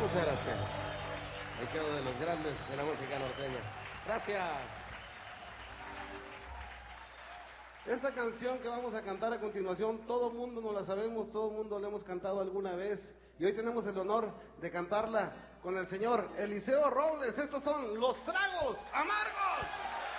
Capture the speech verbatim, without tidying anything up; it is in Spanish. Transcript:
Muchas gracias. Me quedo de los grandes de la música norteña. Gracias. Esta canción que vamos a cantar a continuación, todo mundo nos la sabemos, todo mundo la hemos cantado alguna vez. Y hoy tenemos el honor de cantarla con el señor Eliseo Robles. Estos son Los Tragos Amargos.